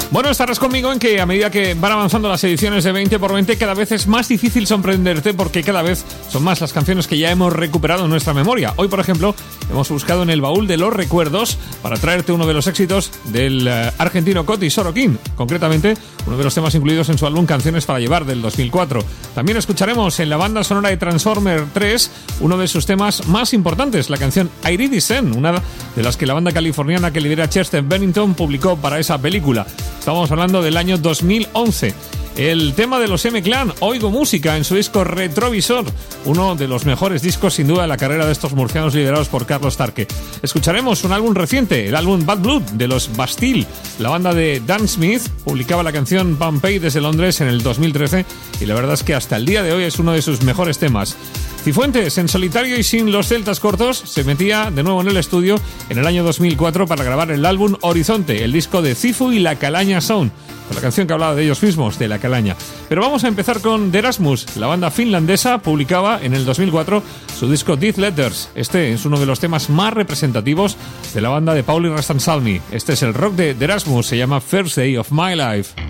Bueno, estarás conmigo en que a medida que van avanzando las ediciones de 20x20, cada vez es más difícil sorprenderte porque cada vez son más las canciones que ya hemos recuperado en nuestra memoria. Hoy, por ejemplo, hemos buscado en el baúl de los recuerdos para traerte uno de los éxitos del argentino Coti Sorokin, concretamente uno de los temas incluidos en su álbum Canciones para Llevar del 2004. También escucharemos en la banda sonora de Transformer 3 uno de sus temas más importantes, la canción Iridescent, una de las que la banda californiana que lidera Chester Bennington publicó para esa película. Estamos hablando del año 2011. El tema de los M-Clan, Oigo Música, en su disco Retrovisor, uno de los mejores discos sin duda de la carrera de estos murcianos liderados por Carlos Tarque. Escucharemos un álbum reciente, el álbum Bad Blood de los Bastille. La banda de Dan Smith publicaba la canción Pompeii desde Londres en el 2013 y la verdad es que hasta el día de hoy es uno de sus mejores temas. Cifuentes, en solitario y sin los celtas cortos, se metía de nuevo en el estudio en el año 2004 para grabar el álbum Horizonte, el disco de Cifu y La Calaña Sound, con la canción que hablaba de ellos mismos, de La Calaña. Pero vamos a empezar con The Erasmus. La banda finlandesa publicaba en el 2004 su disco Death Letters. Este es uno de los temas más representativos de la banda de Pauli Rastansalmi. Este es el rock de The Erasmus, se llama First Day of My Life.